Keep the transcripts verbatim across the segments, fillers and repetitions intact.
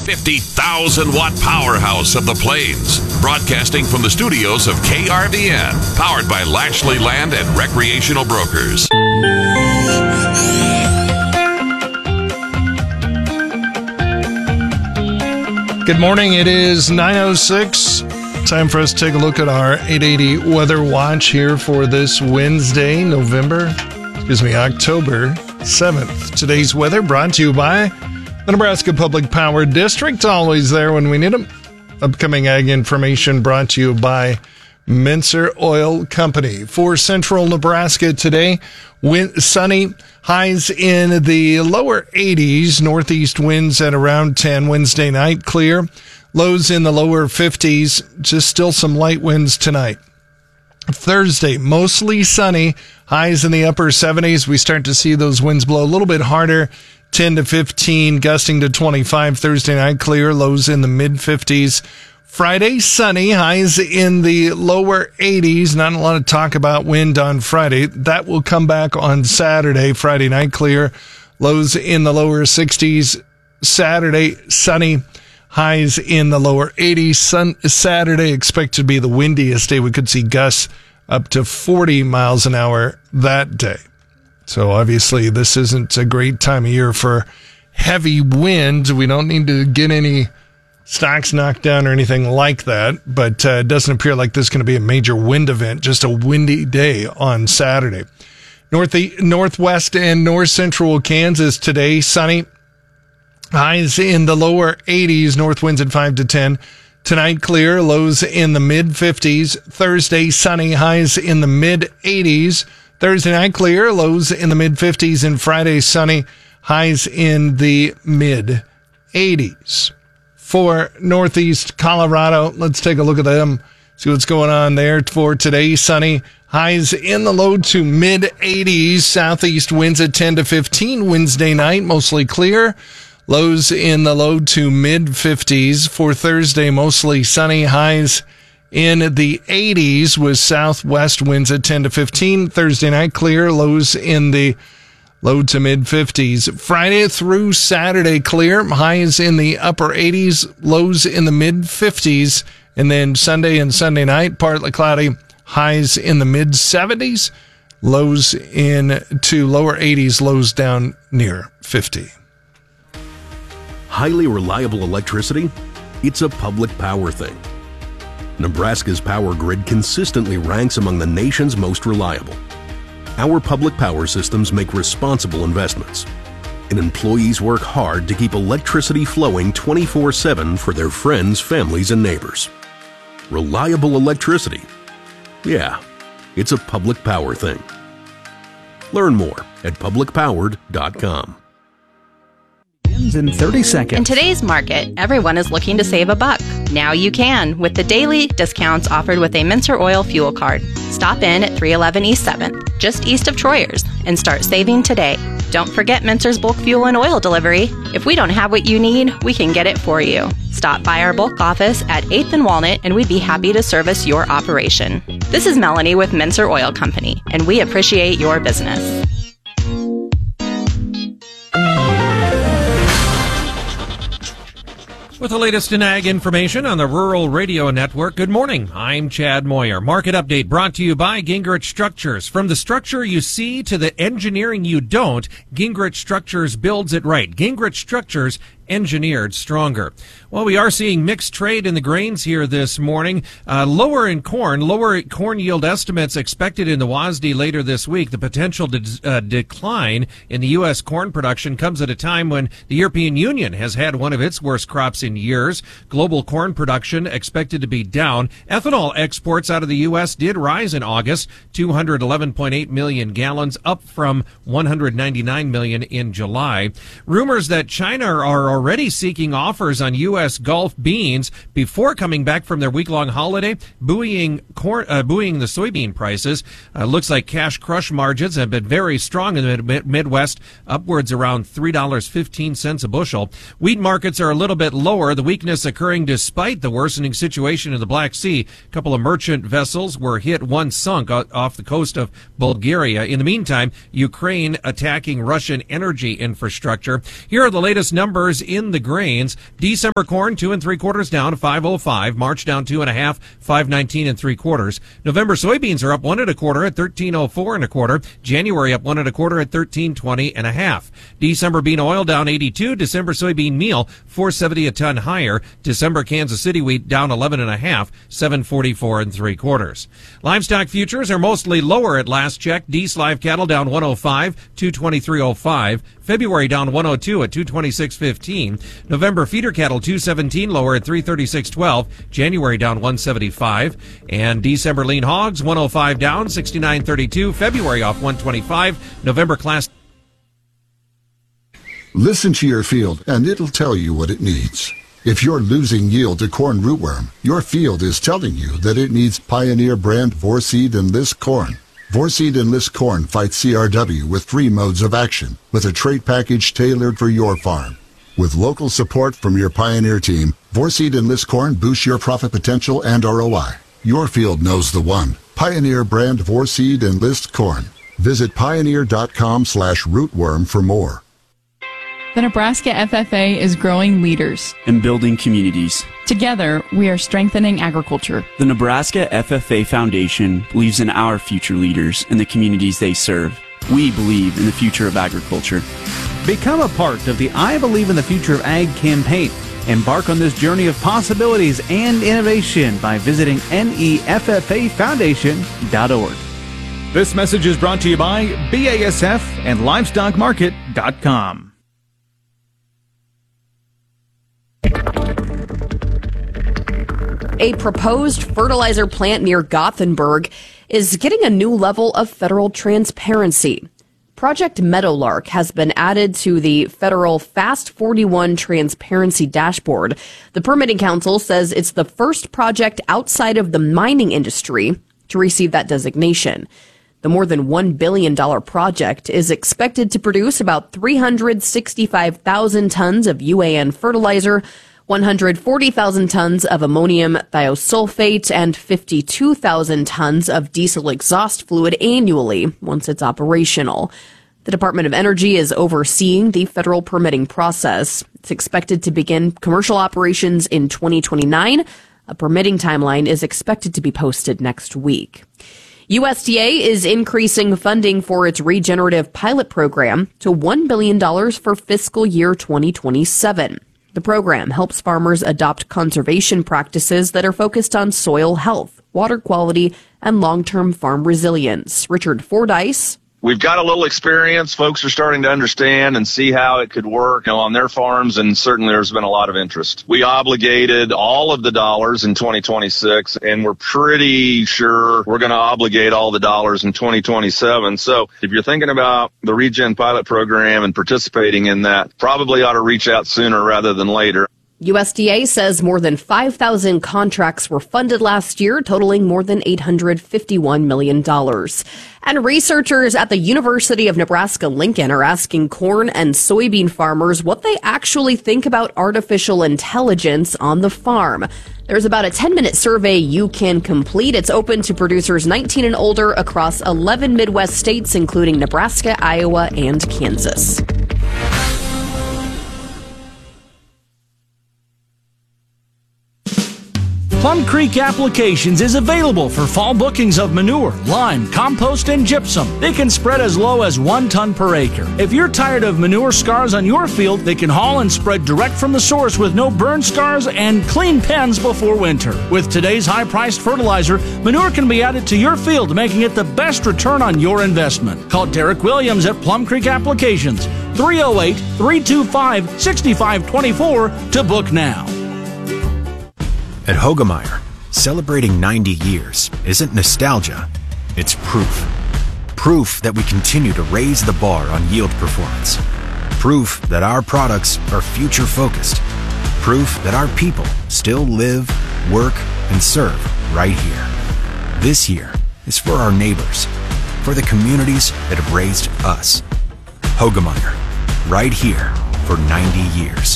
fifty thousand watt powerhouse of the Plains, broadcasting from the studios of K R V N, powered by Lashley Land and Recreational Brokers. Good morning. It is nine oh six. Time for us to take a look at our eight eighty Weather Watch here for this Wednesday, November, excuse me, October seventh. Today's weather brought to you by the Nebraska Public Power District, always there when we need them. Upcoming ag information brought to you by Mincer Oil Company. For central Nebraska today, wind, sunny, highs in the lower eighties, northeast winds at around ten. Wednesday night, clear, lows in the lower fifties, just still some light winds tonight. Thursday, mostly sunny, highs in the upper seventies. We start to see those winds blow a little bit harder, ten to fifteen, gusting to twenty-five. Thursday night, clear, lows in the mid-fifties. Friday, sunny, highs in the lower eighties. Not a lot of talk about wind on Friday. That will come back on Saturday. Friday night, clear, lows in the lower sixties. Saturday, sunny, highs in the lower eighties. Sun, Saturday expected to be the windiest day. We could see gusts up to forty miles an hour that day. So obviously this isn't a great time of year for heavy winds. We don't need to get any stocks knocked down or anything like that, but uh, it doesn't appear like this is going to be a major wind event, just a windy day on Saturday. North, northwest and north central Kansas today, sunny, highs in the lower eighties, north winds at five to ten. Tonight, clear, lows in the mid-fifties. Thursday, sunny, highs in the mid-eighties. Thursday night, clear, lows in the mid-fifties. And Friday, sunny, highs in the mid-eighties. For northeast Colorado, let's take a look at them, see what's going on there. For today, sunny, highs in the low to mid-eighties. Southeast winds at ten to fifteen. Wednesday night, mostly clear, lows in the low to mid-fifties. For Thursday, mostly sunny, highs in the eighties with southwest winds at ten to fifteen. Thursday night, clear, lows in the low to mid-fifties. Friday through Saturday, clear, highs in the upper eighties, lows in the mid-fifties. And then Sunday and Sunday night, partly cloudy, highs in the mid-seventies, lows in to lower eighties, lows down near fifty. Highly reliable electricity? It's a public power thing. Nebraska's power grid consistently ranks among the nation's most reliable. Our public power systems make responsible investments, and employees work hard to keep electricity flowing twenty-four seven for their friends, families, and neighbors. Reliable electricity? Yeah, it's a public power thing. Learn more at public powered dot com. In thirty seconds. In today's market, everyone is looking to save a buck. Now you can with the daily discounts offered with a Mincer Oil fuel card. Stop in at three eleven East seventh, just east of Troyers, and start saving today. Don't forget Mincer's bulk fuel and oil delivery. If we don't have what you need, we can get it for you. Stop by our bulk office at eighth and Walnut, and we'd be happy to service your operation. This is Melanie with Mincer Oil Company, and we appreciate your business. With the latest in ag information on the Rural Radio Network, good morning. I'm Chad Moyer. Market update brought to you by Gingrich Structures. From the structure you see to the engineering you don't, Gingrich Structures builds it right. Gingrich Structures, engineered stronger. Well, we are seeing mixed trade in the grains here this morning. Uh, lower in corn, lower corn yield estimates expected in the W A S D later this week. The potential de- uh, decline in the U S corn production comes at a time when the European Union has had one of its worst crops in years. Global corn production expected to be down. Ethanol exports out of the U S did rise in August, two hundred eleven point eight million gallons, up from one hundred ninety-nine million in July. Rumors that China are already seeking offers on U S Gulf beans before coming back from their week-long holiday, buoying corn, uh, buoying the soybean prices. Uh, looks like cash crush margins have been very strong in the mid- Midwest, upwards around three dollars and fifteen cents a bushel. Wheat markets are a little bit lower, the weakness occurring despite the worsening situation in the Black Sea. A couple of merchant vessels were hit, one sunk off the coast of Bulgaria. In the meantime, Ukraine attacking Russian energy infrastructure. Here are the latest numbers in the grains. December corn, two and three quarters down, five oh five. March down two and a half, five nineteen and three quarters. November soybeans are up one and a quarter at thirteen oh four and a quarter. January up one and a quarter at thirteen twenty and a half. December bean oil down eighty-two. December soybean meal, four seventy a ton higher. December Kansas City wheat down eleven and a half, seven forty-four and three quarters. Livestock futures are mostly lower at last check. Dees live cattle down one oh five, two twenty-three oh five. February down one oh two at two twenty-six fifteen. November feeder cattle two seventeen lower at three thirty-six twelve. January down one seventy-five. And December lean hogs one oh five down, sixty-nine thirty-two. February off one twenty-five. November class. Listen to your field and it'll tell you what it needs. If you're losing yield to corn rootworm, your field is telling you that it needs Pioneer brand Vorseed Enlist corn. Vorseed Enlist corn fights C R W with three modes of action, with a trait package tailored for your farm. With local support from your Pioneer team, Vorseed Enlist corn boosts your profit potential and R O I. Your field knows the one. Pioneer brand Vorseed Enlist corn. Visit pioneer.com slash rootworm for more. The Nebraska F F A is growing leaders and building communities. Together, we are strengthening agriculture. The Nebraska F F A Foundation believes in our future leaders and the communities they serve. We believe in the future of agriculture. Become a part of the I Believe in the Future of Ag campaign. Embark on this journey of possibilities and innovation by visiting N E F F A foundation dot org. This message is brought to you by B A S F and livestock market dot com. A proposed fertilizer plant near Gothenburg is getting a new level of federal transparency. Project Meadowlark has been added to the federal Fast forty-one transparency dashboard. The Permitting Council says it's the first project outside of the mining industry to receive that designation. The more than one billion dollars project is expected to produce about three hundred sixty-five thousand tons of U A N fertilizer, one hundred forty thousand tons of ammonium thiosulfate, and fifty-two thousand tons of diesel exhaust fluid annually once it's operational. The Department of Energy is overseeing the federal permitting process. It's expected to begin commercial operations in twenty twenty-nine. A permitting timeline is expected to be posted next week. U S D A is increasing funding for its regenerative pilot program to one billion dollars for fiscal year twenty twenty-seven. The program helps farmers adopt conservation practices that are focused on soil health, water quality, and long-term farm resilience. Richard Fordyce. We've got a little experience. Folks are starting to understand and see how it could work, you know, on their farms, and certainly there's been a lot of interest. We obligated all of the dollars in twenty twenty-six, and we're pretty sure we're going to obligate all the dollars in twenty twenty-seven. So if you're thinking about the Regen pilot program and participating in that, probably ought to reach out sooner rather than later. U S D A says more than five thousand contracts were funded last year, totaling more than eight hundred fifty-one million dollars. And researchers at the University of Nebraska-Lincoln are asking corn and soybean farmers what they actually think about artificial intelligence on the farm. There's about a ten-minute survey you can complete. It's open to producers nineteen and older across eleven Midwest states, including Nebraska, Iowa, and Kansas. Plum Creek Applications is available for fall bookings of manure, lime, compost, and gypsum. They can spread as low as one ton per acre. If you're tired of manure scars on your field, they can haul and spread direct from the source with no burn scars and clean pens before winter. With today's high-priced fertilizer, manure can be added to your field, making it the best return on your investment. Call Derek Williams at Plum Creek Applications, three oh eight, three two five, six five two four to book now. At Hoegemeyer, celebrating ninety years isn't nostalgia, it's proof. Proof that we continue to raise the bar on yield performance. Proof that our products are future-focused. Proof that our people still live, work, and serve right here. This year is for our neighbors, for the communities that have raised us. Hoegemeyer, right here for ninety years.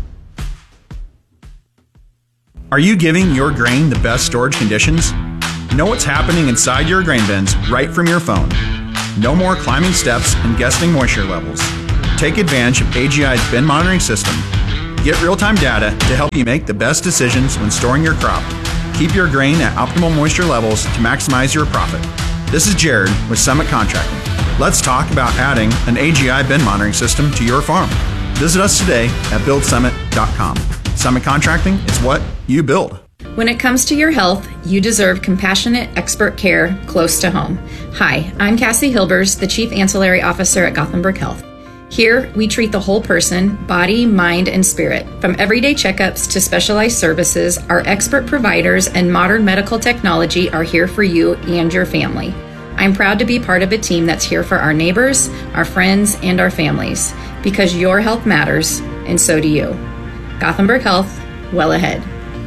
Are you giving your grain the best storage conditions? Know what's happening inside your grain bins right from your phone. No more climbing steps and guessing moisture levels. Take advantage of A G I's bin monitoring system Get real-time data to help you make the best decisions when storing your crop. Keep your grain at optimal moisture levels to maximize your profit. This is Jared with Summit Contracting. Let's talk about adding an A G I bin monitoring system to your farm. Visit us today at build summit dot com. Summit Contracting is what you build. When it comes to your health, you deserve compassionate, expert care close to home. Hi, I'm Cassie Hilbers, the Chief Ancillary Officer at Gothenburg Health. Here, we treat the whole person, body, mind, and spirit. From everyday checkups to specialized services, our expert providers and modern medical technology are here for you and your family. I'm proud to be part of a team that's here for our neighbors, our friends, and our families, because your health matters, and so do you. Gothenburg Health, well ahead.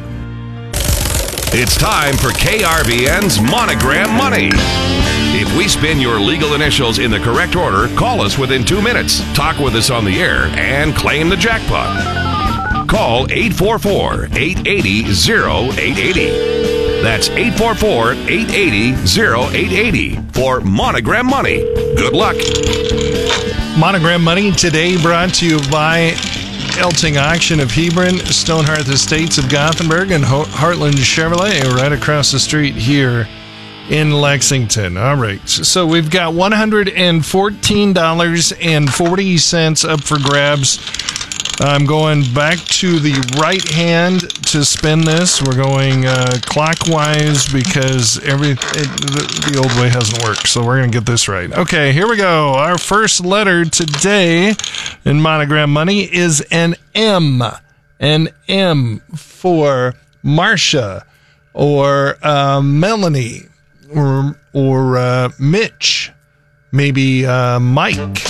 It's time for K R V N's Monogram Money. If we spin your legal initials in the correct order, call us within two minutes, talk with us on the air, and claim the jackpot. Call eight four four, eight eight zero, zero eight eight zero. That's eight four four, eight eight zero, zero eight eight zero for Monogram Money. Good luck. Monogram Money today brought to you by Elting Auction of Hebron, Stonehearth Estates of Gothenburg, and Heartland Chevrolet right across the street here in Lexington. All right, so we've got one hundred fourteen dollars and forty cents up for grabs. I'm going back to the right hand to spin this. We're going uh, clockwise because every it, the, the old way hasn't worked, so we're going to get this right. Okay, here we go. Our first letter today in Monogram Money is an M. An M for Marcia or uh, Melanie or, or uh, Mitch, maybe uh, Mike.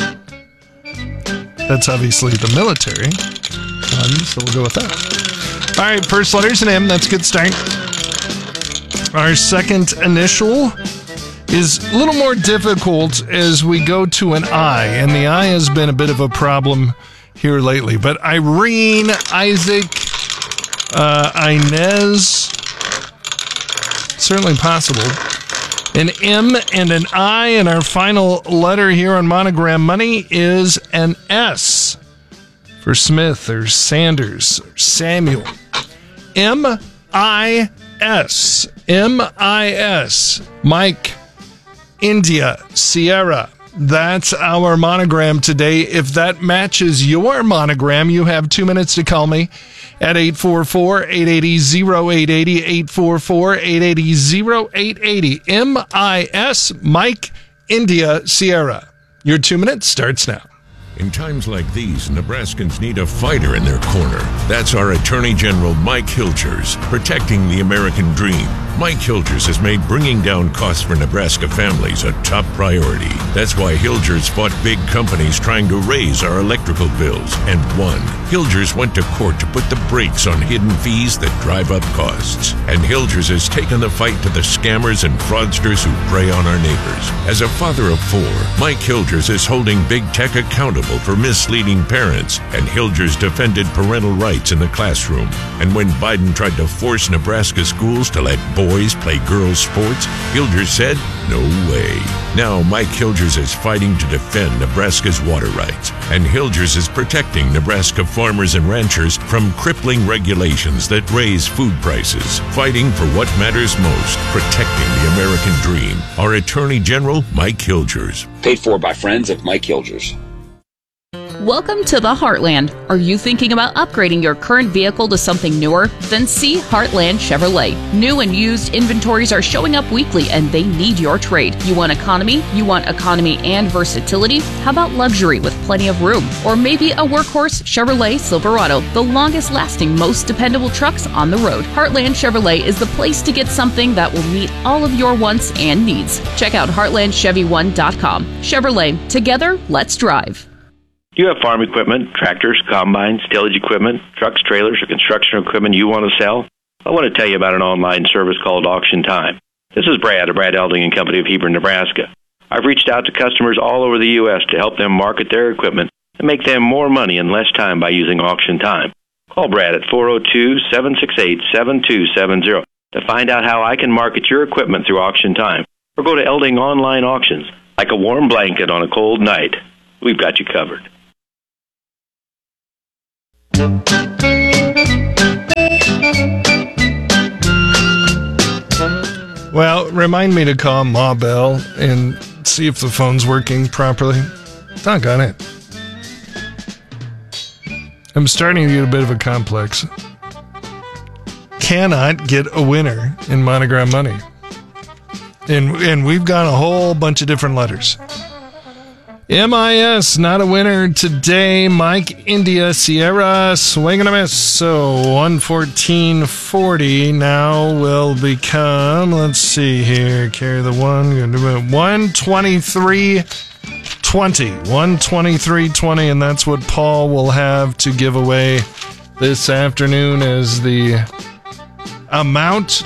That's obviously the military, um, so we'll go with that. All right, first letter's an M. That's a good start. Our second initial is a little more difficult as we go to an I, and the I has been a bit of a problem here lately. But Irene, Isaac, uh, Inez, certainly possible. An M and an I, and our final letter here on Monogram Money is an S for Smith or Sanders or Samuel. M I S. M I S. Mike, India, Sierra. That's our monogram today. If that matches your monogram, you have two minutes to call me at eight four four, eight eight zero, zero eight eight zero, eight four four, eight eight zero, zero eight eight zero. M I S, Mike, India, Sierra. Your two minutes starts now. In times like these, Nebraskans need a fighter in their corner. That's our Attorney General Mike Hilgers, protecting the American dream. Mike Hilgers has made bringing down costs for Nebraska families a top priority. That's why Hilgers fought big companies trying to raise our electrical bills and won. Hilgers went to court to put the brakes on hidden fees that drive up costs. And Hilgers has taken the fight to the scammers and fraudsters who prey on our neighbors. As a father of four, Mike Hilgers is holding big tech accountable for misleading parents, and Hilgers defended parental rights in the classroom. And when Biden tried to force Nebraska schools to let boys play girls' sports, Hilgers said, no way. Now Mike Hilgers is fighting to defend Nebraska's water rights, and Hilgers is protecting Nebraska farmers and ranchers from crippling regulations that raise food prices, fighting for what matters most, protecting the American dream. Our Attorney General, Mike Hilgers. Paid for by friends of Mike Hilgers. Welcome to the Heartland. Are you thinking about upgrading your current vehicle to something newer? Then see Heartland Chevrolet. New and used inventories are showing up weekly, and they need your trade. You want economy? You want economy and versatility? How about luxury with plenty of room? Or maybe a workhorse Chevrolet Silverado, the longest lasting, most dependable trucks on the road. Heartland Chevrolet is the place to get something that will meet all of your wants and needs. Check out heartland chevy one dot com. Chevrolet, together, let's drive. Do you have farm equipment, tractors, combines, tillage equipment, trucks, trailers, or construction equipment you want to sell? I want to tell you about an online service called Auction Time. This is Brad of Brad Elding and Company of Hebron, Nebraska. I've reached out to customers all over the U S to help them market their equipment and make them more money in less time by using Auction Time. Call Brad at four oh two, seven six eight, seven two seven zero to find out how I can market your equipment through Auction Time. Or go to Elding Online Auctions. Like a warm blanket on a cold night, we've got you covered. Well, remind me to call Ma Bell and see if the phone's working properly. Doggone it. I'm starting to get a bit of a complex. Cannot get a winner in Monogram Money. And, and we've got a whole bunch of different letters. M I S, not a winner today. Mike, India, Sierra, swing and a miss. So one fourteen forty now will become, let's see here, carry the one, one twenty-three twenty. one twenty-three twenty, and that's what Paul will have to give away this afternoon as the amount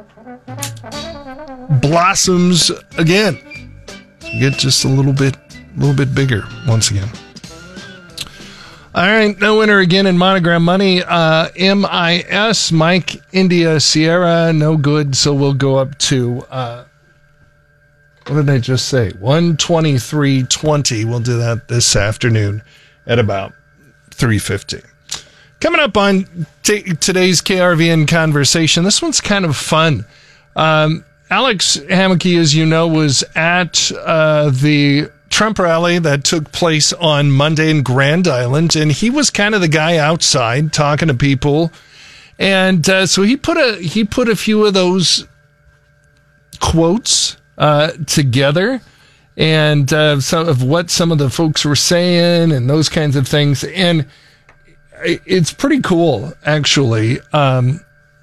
blossoms again. So get just a little bit A little bit bigger once again. All right, no winner again in Monogram Money. Uh, M I S, Mike, India, Sierra, no good, so we'll go up to, uh, what did I just say? one twenty-three twenty. We'll do that this afternoon at about three fifty. Coming up on t- today's K R V N Conversation, this one's kind of fun. Um, Alex Hammocky, as you know, was at uh, the Trump rally that took place on Monday in Grand Island, and he was kind of the guy outside talking to people, and uh, so he put a he put a few of those quotes uh, together, and uh, some of what some of the folks were saying, and those kinds of things, and it's pretty cool, actually. Um,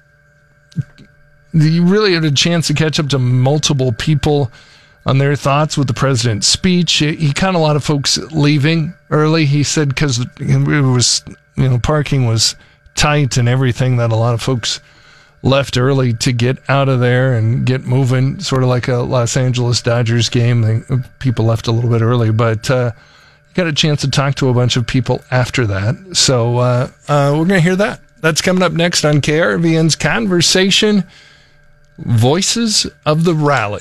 you really had a chance to catch up to multiple people on their thoughts with the president's speech. He caught a lot of folks leaving early. He said because it was, you know, parking was tight and everything, that a lot of folks left early to get out of there and get moving, sort of like a Los Angeles Dodgers game. They, people left a little bit early, but uh, got a chance to talk to a bunch of people after that. So uh, uh, we're going to hear that. That's coming up next on K R V N's Conversation, Voices of the Rally.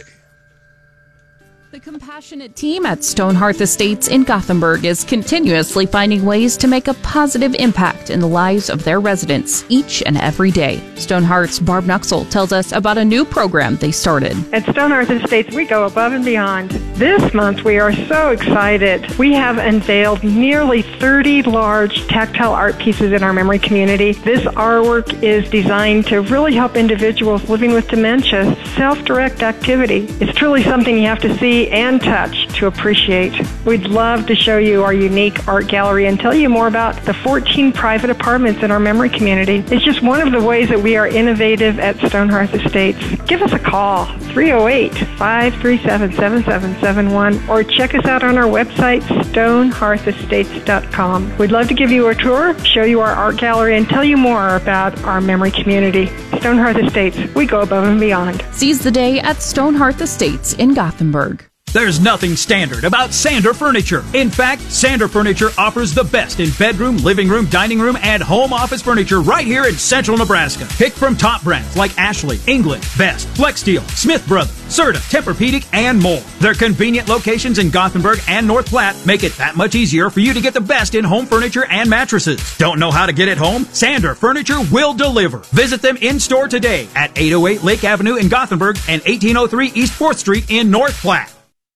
The compassionate team at Stonehearth Estates in Gothenburg is continuously finding ways to make a positive impact in the lives of their residents each and every day. Stonehearth's Barb Nuxel tells us about a new program they started. At Stonehearth Estates, we go above and beyond. This month, we are so excited. We have unveiled nearly thirty large tactile art pieces in our memory community. This artwork is designed to really help individuals living with dementia self-direct activity. It's truly something you have to see and touch to appreciate. We'd love to show you our unique art gallery and tell you more about the fourteen private apartments in our memory community. It's just one of the ways that we are innovative at Stonehearth Estates. Give us a call, three oh eight, five three seven, seven seven seven one, or check us out on our website, stonehearth estates dot com. We'd love to give you a tour, show you our art gallery, and tell you more about our memory community. Stonehearth Estates, we go above and beyond. Seize the day at Stonehearth Estates in Gothenburg. There's nothing standard about Sander Furniture. In fact, Sander Furniture offers the best in bedroom, living room, dining room, and home office furniture right here in central Nebraska. Pick from top brands like Ashley, England, Best, Flexsteel, Smith Brothers, Serta, Tempur-Pedic, and more. Their convenient locations in Gothenburg and North Platte make it that much easier for you to get the best in home furniture and mattresses. Don't know how to get it home? Sander Furniture will deliver. Visit them in store today at eight oh eight Lake Avenue in Gothenburg and eighteen oh three East fourth Street in North Platte.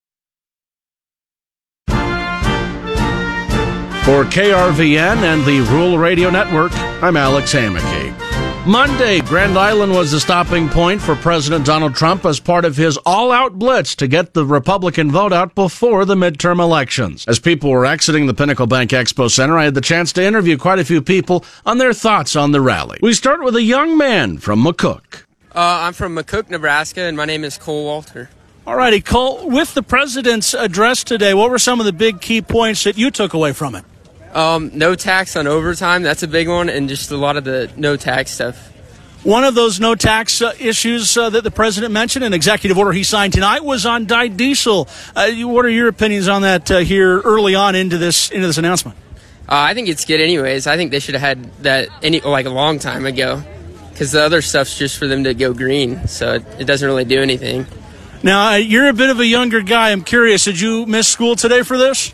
For K R V N and the Rural Radio Network, I'm Alex Hammocky. Monday, Grand Island was the stopping point for President Donald Trump as part of his all-out blitz to get the Republican vote out before the midterm elections. As people were exiting the Pinnacle Bank Expo Center, I had the chance to interview quite a few people on their thoughts on the rally. We start with a young man from McCook. Uh, I'm from McCook, Nebraska, and my name is Cole Walter. All righty, Cole, with the president's address today, what were some of the big key points that you took away from it? Um, no tax on overtime, that's a big one, and just a lot of the no tax stuff. One of those no tax uh, issues uh, that the president mentioned, an executive order he signed tonight, was on dyed diesel. Uh, what are your opinions on that uh, here early on into this into this announcement? Uh, I think it's good anyways. I think they should have had that any like a long time ago, because the other stuff's just for them to go green, so it, it doesn't really do anything. Now, uh, you're a bit of a younger guy. I'm curious, did you miss school today for this?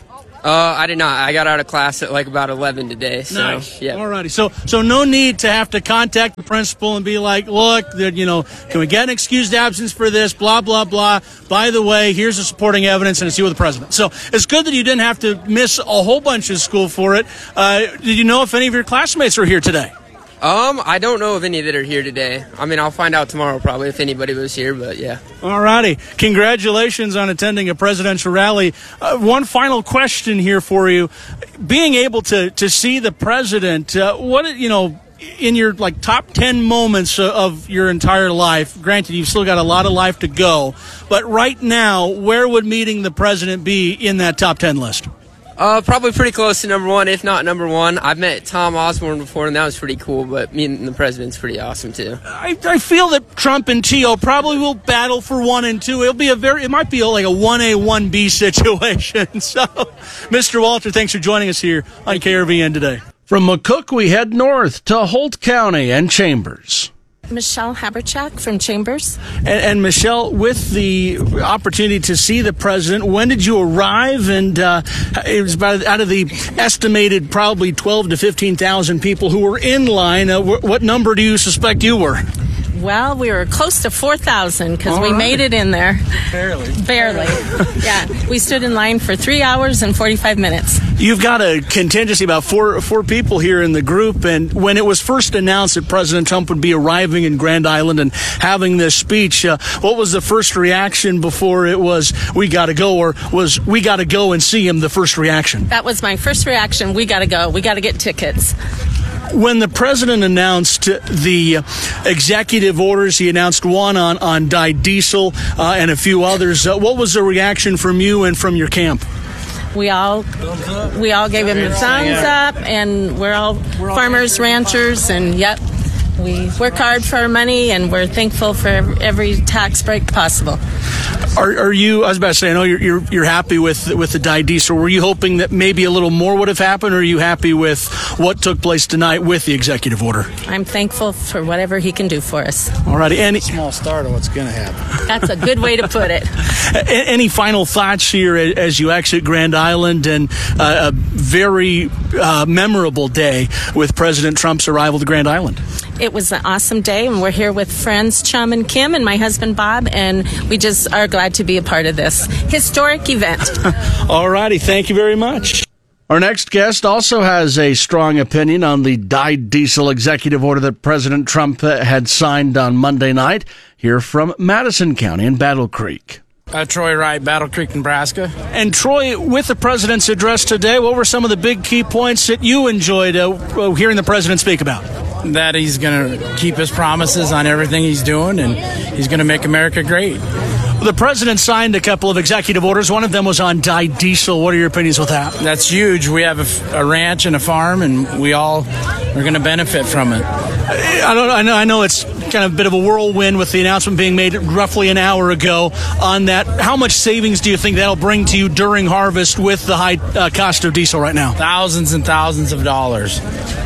Uh, I did not. I got out of class at like about eleven today. So, Nice. yeah. All righty. So, so no need to have to contact the principal and be like, look, you know, can we get an excused absence for this? Blah, blah, blah. By the way, here's the supporting evidence, and it's you with the president. So it's good that you didn't have to miss a whole bunch of school for it. Uh, did you know if any of your classmates are here today? Um, I don't know of any that are here today. I mean, I'll find out tomorrow probably if anybody was here, but yeah. All righty. Congratulations on attending a presidential rally. Uh, one final question here for you. Being able to, to see the president, uh, what, you know, in your like top ten moments of your entire life, granted you've still got a lot of life to go, but right now, where would meeting the president be in that top ten list? Uh, probably pretty close to number one, if not number one. I've met Tom Osborne before, and that was pretty cool, but meeting the president's pretty awesome, too. I, I feel that Trump and T O probably will battle for one and two. It'll be a very, it might be a, like a one A, one B situation. So, Mister Walter, thanks for joining us here on K R V N today. From McCook, we head north to Holt County and Chambers. Michelle Haberchak from Chambers. And, and Michelle, with the opportunity to see the president, when did you arrive? And uh, it was about out of the estimated probably twelve to fifteen thousand people who were in line. Uh, wh- what number do you suspect you were? Well, we were close to four thousand because we right. made it in there. Barely. Barely. Yeah. We stood in line for three hours and forty-five minutes. You've got a contingency, about four four people here in the group, and when it was first announced that President Trump would be arriving in Grand Island and having this speech, uh, what was the first reaction before it was, we got to go, or was, we got to go and see him, the first reaction? That was my first reaction. We got to go. We got to get tickets. When the president announced the executive orders, he announced one on, on dyed diesel uh, and a few others. Uh, what was the reaction from you and from your camp? We all we all gave him the thumbs up, and we're all farmers, ranchers, and yep, we work hard for our money, and we're thankful for every tax break possible. Are, are you? I was about to say, I know you're you're, you're happy with with the dyed diesel. Were you hoping that maybe a little more would have happened, or are you happy with what took place tonight with the executive order? I'm thankful for whatever he can do for us. All righty. Any small start of what's going to happen. That's a good way to put it. Any final thoughts here as you exit Grand Island and uh, a very uh, memorable day with President Trump's arrival to Grand Island? It was an awesome day, and we're here with friends Chum and Kim and my husband Bob, and we just are glad to be a part of this historic event. All righty. Thank you very much. Our next guest also has a strong opinion on the dyed diesel executive order that President Trump had signed on Monday night. Here from Madison County in Battle Creek. Uh, Troy Wright, Battle Creek, Nebraska. And Troy, with the president's address today, what were some of the big key points that you enjoyed uh, hearing the president speak about? That he's going to keep his promises on everything he's doing, and he's going to make America great. The president signed a couple of executive orders. One of them was on dyed diesel. What are your opinions with that? That's huge. We have a, a ranch and a farm, and we all are going to benefit from it. I don't. I know. I know it's kind of a bit of a whirlwind with the announcement being made roughly an hour ago on that. How much savings do you think that'll bring to you during harvest with the high uh, cost of diesel right now? Thousands and thousands of dollars.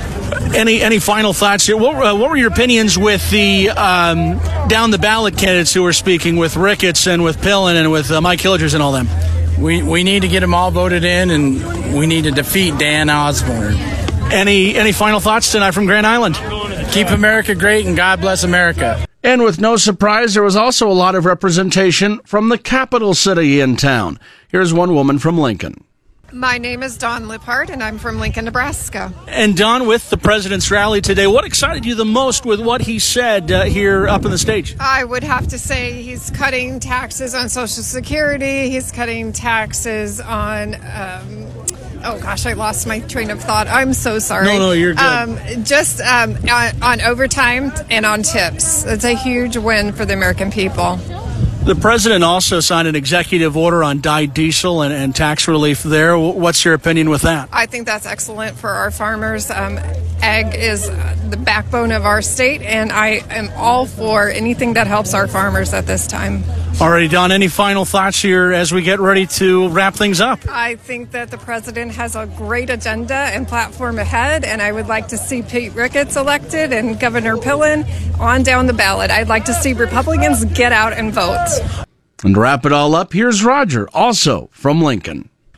Any any final thoughts here? What, uh, what were your opinions with the um, down the ballot candidates who were speaking, with Ricketts and with Pillen and with uh, Mike Hilgers and all them? We we need to get them all voted in, and we need to defeat Dan Osborne. Any any final thoughts tonight from Grand Island? Keep America great, and God bless America. And with no surprise, there was also a lot of representation from the capital city in town. Here's one woman from Lincoln. My name is Dawn Liphart, and I'm from Lincoln, Nebraska. And Dawn, with the president's rally today, what excited you the most with what he said uh, here up in the stage? I would have to say he's cutting taxes on Social Security. He's cutting taxes on... Um, oh, gosh, I lost my train of thought. I'm so sorry. No, no, you're good. Um, just um, on, on overtime and on tips. It's a huge win for the American people. The president also signed an executive order on dyed diesel and, and tax relief there. What's your opinion with that? I think that's excellent for our farmers. Um, ag is the backbone of our state, and I am all for anything that helps our farmers at this time. Alrighty, Don, any final thoughts here as we get ready to wrap things up? I think that the president has a great agenda and platform ahead, and I would like to see Pete Ricketts elected and Governor Pillen on down the ballot. I'd like to see Republicans get out and vote. And to wrap it all up, here's Roger, also from Lincoln.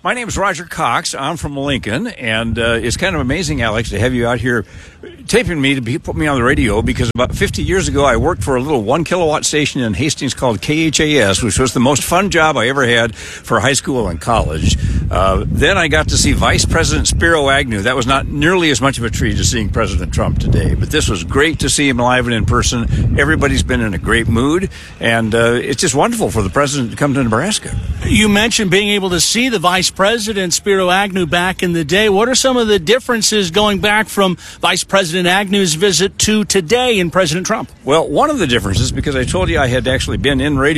My name is Roger Cox. I'm from Lincoln, and uh, it's kind of amazing, Alex, to have you out here taping me to be, put me on the radio, because about fifty years ago I worked for a little one kilowatt station in Hastings called K H A S, which was the most fun job I ever had for high school and college. Uh, then I got to see Vice President Spiro Agnew. That was not nearly as much of a treat as seeing President Trump today, but this was great to see him live and in person. Everybody's been in a great mood, and uh, it's just wonderful for the president to come to Nebraska. You mentioned being able to see the Vice President Spiro Agnew back in the day. What are some of the differences going back from Vice President Agnew's visit to today in President Trump? Well, one of the differences, because I told you I had actually been in radio